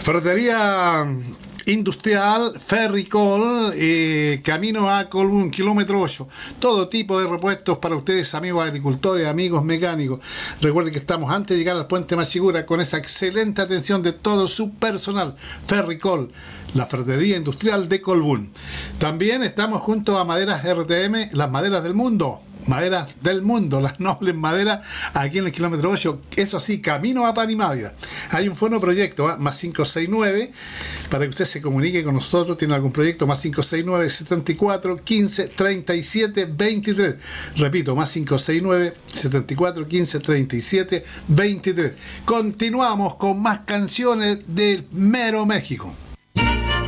Ferretería Industrial Ferricol, camino a Colbún, kilómetro 8. Todo tipo de repuestos para ustedes, amigos agricultores, amigos mecánicos. Recuerden que estamos antes de llegar al puente Machicura con esa excelente atención de todo su personal. Ferricol, la ferretería industrial de Colbún. También estamos junto a Maderas RTM, las maderas del mundo. Maderas del mundo, las nobles maderas, aquí en el kilómetro 8, eso sí, camino a Panimávida. Hay un fonoproyecto, más 569, para que usted se comunique con nosotros, tiene algún proyecto, más 569 74 15 37 23. Repito, más 569 74 15 37 23. Continuamos con más canciones del mero México.